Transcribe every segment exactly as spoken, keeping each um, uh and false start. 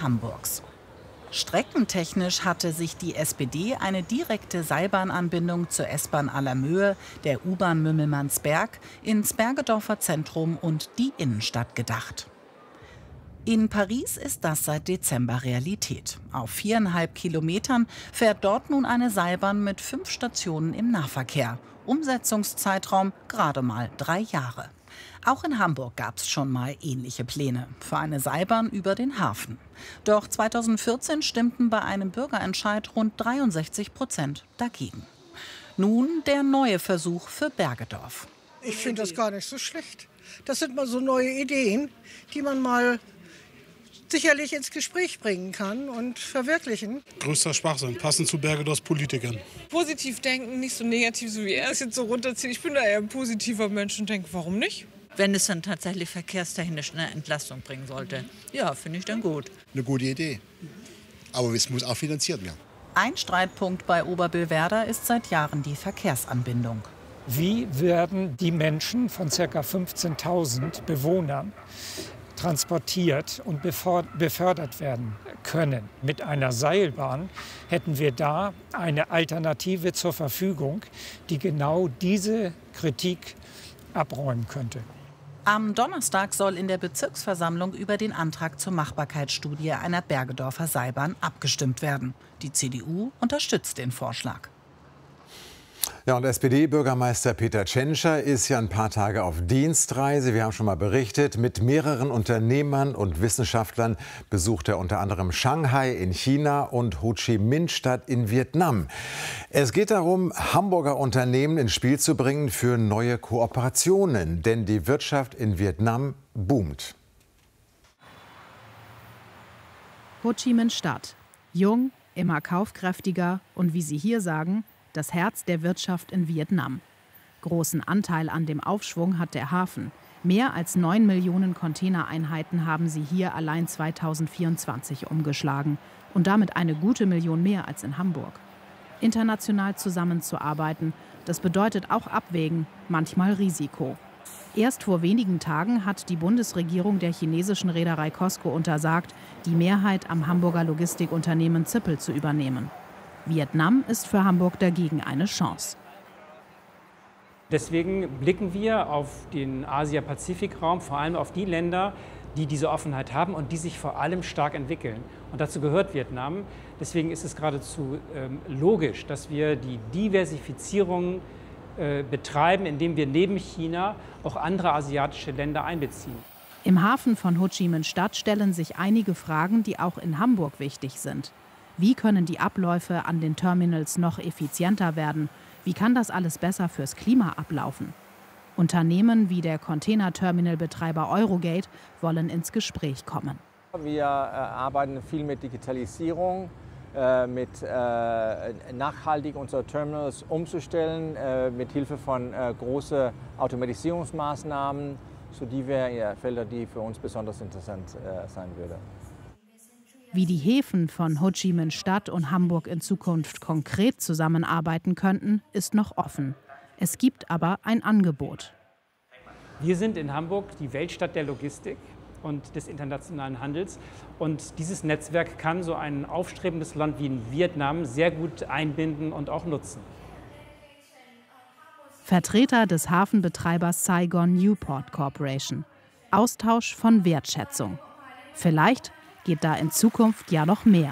Hamburgs. Streckentechnisch hatte sich die S P D eine direkte Seilbahnanbindung zur S-Bahn Allermöhe, der U-Bahn Mümmelmannsberg, ins Bergedorfer Zentrum und die Innenstadt gedacht. In Paris ist das seit Dezember Realität. Auf viereinhalb Kilometern fährt dort nun eine Seilbahn mit fünf Stationen im Nahverkehr. Umsetzungszeitraum gerade mal drei Jahre. Auch in Hamburg gab es schon mal ähnliche Pläne für eine Seilbahn über den Hafen. Doch zweitausendvierzehn stimmten bei einem Bürgerentscheid rund dreiundsechzig Prozent dagegen. Nun der neue Versuch für Bergedorf. Ich finde das gar nicht so schlecht. Das sind mal so neue Ideen, die man mal sicherlich ins Gespräch bringen kann und verwirklichen. Größter Schwachsinn, passend zu Bergedorfs Politikern. Positiv denken, nicht so negativ, so wie er es jetzt so runterzieht. Ich bin da eher ein positiver Mensch und denke, warum nicht? Wenn es dann tatsächlich verkehrstechnisch eine Entlastung bringen sollte, ja, finde ich dann gut. Eine gute Idee. Aber es muss auch finanziert werden. Ein Streitpunkt bei Oberbillwerder ist seit Jahren die Verkehrsanbindung. Wie werden die Menschen von ca. fünfzehntausend Bewohnern transportiert und befördert werden können? Mit einer Seilbahn hätten wir da eine Alternative zur Verfügung, die genau diese Kritik abräumen könnte. Am Donnerstag soll in der Bezirksversammlung über den Antrag zur Machbarkeitsstudie einer Bergedorfer Seilbahn abgestimmt werden. Die C D U unterstützt den Vorschlag. Ja, und S P D-Bürgermeister Peter Tschentscher ist ja ein paar Tage auf Dienstreise. Wir haben schon mal berichtet, mit mehreren Unternehmern und Wissenschaftlern besucht er unter anderem Shanghai in China und Ho Chi Minh-Stadt in Vietnam. Es geht darum, Hamburger Unternehmen ins Spiel zu bringen für neue Kooperationen, denn die Wirtschaft in Vietnam boomt. Ho Chi Minh-Stadt. Jung, immer kaufkräftiger und wie Sie hier sagen, das Herz der Wirtschaft in Vietnam. Großen Anteil an dem Aufschwung hat der Hafen. Mehr als neun Millionen Containereinheiten haben sie hier allein zweitausendvierundzwanzig umgeschlagen. Und damit eine gute Million mehr als in Hamburg. International zusammenzuarbeiten, das bedeutet auch Abwägen, manchmal Risiko. Erst vor wenigen Tagen hat die Bundesregierung der chinesischen Reederei COSCO untersagt, die Mehrheit am Hamburger Logistikunternehmen Zippel zu übernehmen. Vietnam ist für Hamburg dagegen eine Chance. Deswegen blicken wir auf den Asia-Pazifik-Raum, vor allem auf die Länder, die diese Offenheit haben und die sich vor allem stark entwickeln. Und dazu gehört Vietnam. Deswegen ist es geradezu ähm, logisch, dass wir die Diversifizierung äh, betreiben, indem wir neben China auch andere asiatische Länder einbeziehen. Im Hafen von Ho Chi Minh-Stadt stellen sich einige Fragen, die auch in Hamburg wichtig sind. Wie können die Abläufe an den Terminals noch effizienter werden? Wie kann das alles besser fürs Klima ablaufen? Unternehmen wie der Container-Terminal-Betreiber Eurogate wollen ins Gespräch kommen. Wir äh, arbeiten viel mit Digitalisierung, äh, mit äh, nachhaltig unsere Terminals umzustellen, äh, mit Hilfe von äh, großen Automatisierungsmaßnahmen, so die wären ja Felder, die für uns besonders interessant äh, sein würden. Wie die Häfen von Ho Chi Minh-Stadt und Hamburg in Zukunft konkret zusammenarbeiten könnten, ist noch offen. Es gibt aber ein Angebot. Wir sind in Hamburg die Weltstadt der Logistik und des internationalen Handels. Und dieses Netzwerk kann so ein aufstrebendes Land wie in Vietnam sehr gut einbinden und auch nutzen. Vertreter des Hafenbetreibers Saigon Newport Corporation. Austausch von Wertschätzung. Vielleicht geht da in Zukunft ja noch mehr.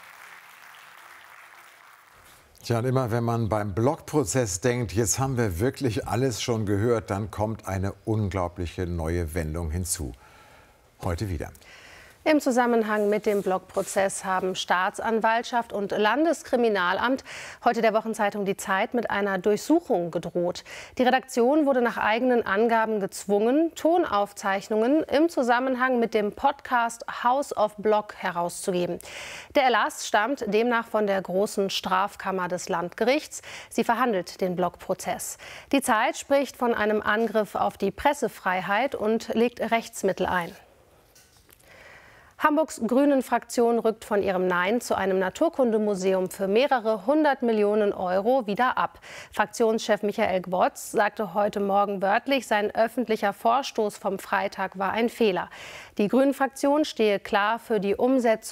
Tja, und immer wenn man beim Blockprozess denkt, jetzt haben wir wirklich alles schon gehört, dann kommt eine unglaubliche neue Wendung hinzu. Heute wieder. Im Zusammenhang mit dem Blockprozess haben Staatsanwaltschaft und Landeskriminalamt heute der Wochenzeitung Die Zeit mit einer Durchsuchung gedroht. Die Redaktion wurde nach eigenen Angaben gezwungen, Tonaufzeichnungen im Zusammenhang mit dem Podcast House of Block herauszugeben. Der Erlass stammt demnach von der Großen Strafkammer des Landgerichts. Sie verhandelt den Blockprozess. Die Zeit spricht von einem Angriff auf die Pressefreiheit und legt Rechtsmittel ein. Hamburgs Grünen-Fraktion rückt von ihrem Nein zu einem Naturkundemuseum für mehrere hundert Millionen Euro wieder ab. Fraktionschef Michael Gwotz sagte heute Morgen wörtlich, sein öffentlicher Vorstoß vom Freitag war ein Fehler. Die Grünen-Fraktion stehe klar für die Umsetzung